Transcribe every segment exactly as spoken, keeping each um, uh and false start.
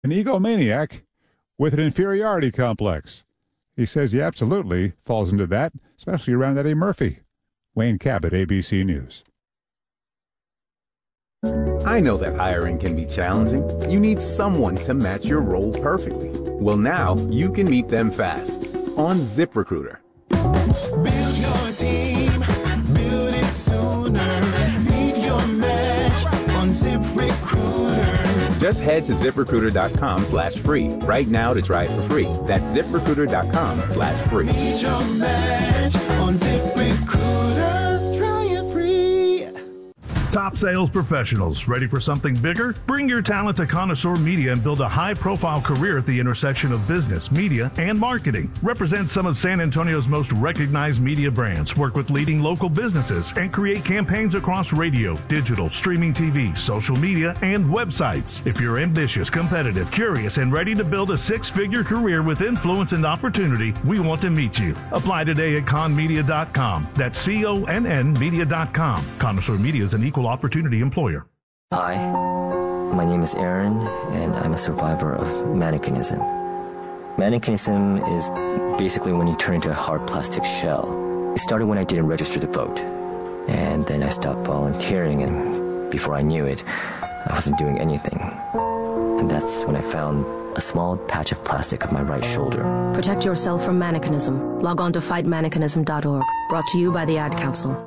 an egomaniac with an inferiority complex. He says he absolutely falls into that, especially around Eddie Murphy. Wayne Cabot, A B C News. I know that hiring can be challenging. You need someone to match your role perfectly. Well, now you can meet them fast on ZipRecruiter. Build your team, build it sooner. Meet your match on ZipRecruiter. Just head to ZipRecruiter.com slash free right now to try it for free. That's ZipRecruiter.com slash free. Meet your match on ZipRecruiter. Try it free. Top sales professionals, ready for something bigger? Bring your talent to Connoisseur Media and build a high-profile career at the intersection of business, media, and marketing. Represent some of San Antonio's most recognized media brands, work with leading local businesses, and create campaigns across radio, digital, streaming T V, social media, and websites. If you're ambitious, competitive, curious, and ready to build a six-figure career with influence and opportunity, we want to meet you. Apply today at con media dot com. That's C O N N media dot com. Connoisseur Media is an equal opportunity employer. Hi, my name is Aaron, and I'm a survivor of mannequinism. Mannequinism is basically when you turn into a hard plastic shell. It started when I didn't register to vote, and then I stopped volunteering, and before I knew it, I wasn't doing anything. And that's when I found a small patch of plastic on my right shoulder. Protect yourself from mannequinism. Log on to fight mannequinism dot org. Brought to you by the Ad Council.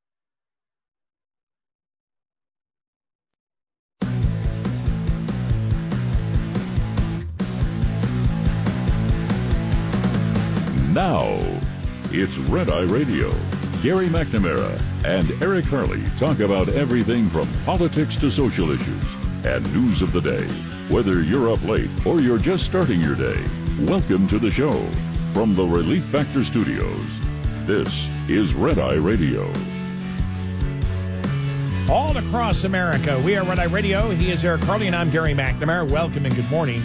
Now, it's Red Eye Radio. Gary McNamara and Eric Harley talk about everything from politics to social issues and news of the day. Whether you're up late or you're just starting your day, welcome to the show. From the Relief Factor Studios, this is Red Eye Radio. All across America, we are Red Eye Radio. He is Eric Harley, and I'm Gary McNamara. Welcome and good morning.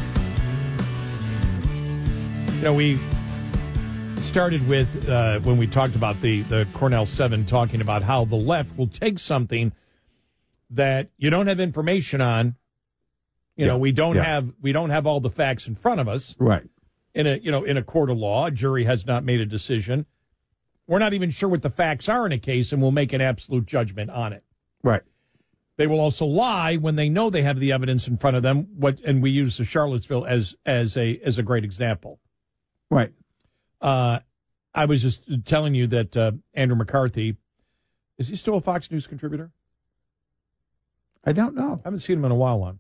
You know, we started with, uh, when we talked about the, the Cornell seven, talking about how the left will take something that you don't have information on. You yeah. know, we don't yeah. have we don't have all the facts in front of us. Right. In a you know in a court of law, a jury has not made a decision. We're not even sure what the facts are in a case, and we'll make an absolute judgment on it. Right. They will also lie when they know they have the evidence in front of them. What and we use the Charlottesville as as a as a great example. Right. Uh, I was just telling you that uh, Andrew McCarthy, is he still a Fox News contributor? I don't know. I haven't seen him in a while on.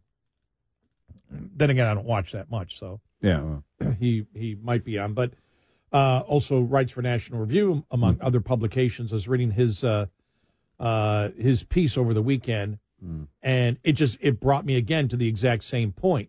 Then again, I don't watch that much, so yeah, well. he he might be on. But uh, also writes for National Review, among mm. other publications. I was reading his uh, uh, his piece over the weekend, mm. and it just it brought me again to the exact same point.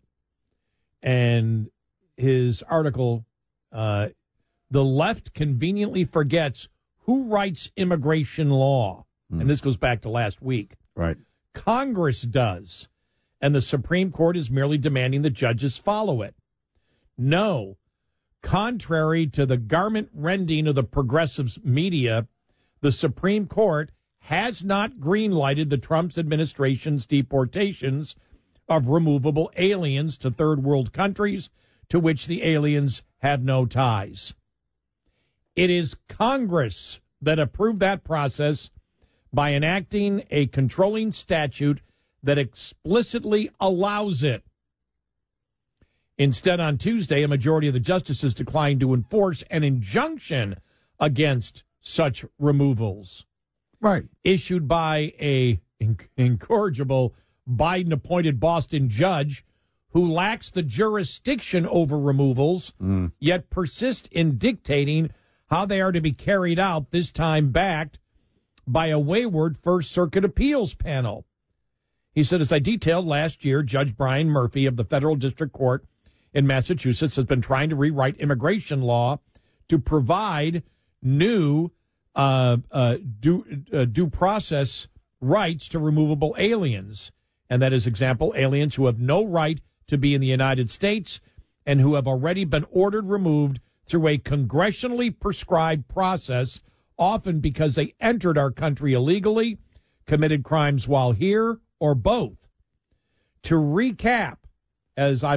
And his article. Uh, the left conveniently forgets who writes immigration law. Mm. And this goes back to last week. Right. Congress does. And the Supreme Court is merely demanding the judges follow it. No. Contrary to the garment rending of the progressive media, the Supreme Court has not greenlighted the Trump administration's deportations of removable aliens to third world countries to which the aliens have no ties. It is Congress that approved that process by enacting a controlling statute that explicitly allows it. Instead, on Tuesday, a majority of the justices declined to enforce an injunction against such removals. Right. Issued by a incorrigible Biden-appointed Boston judge who lacks the jurisdiction over removals, mm. yet persists in dictating how they are to be carried out, this time backed by a wayward First Circuit appeals panel. He said, as I detailed last year, Judge Brian Murphy of the Federal District Court in Massachusetts has been trying to rewrite immigration law to provide new uh, uh, due, uh, due process rights to removable aliens. And that is example, aliens who have no right to be in the United States and who have already been ordered removed through a congressionally prescribed process, often because they entered our country illegally, committed crimes while here, or both. To recap, as I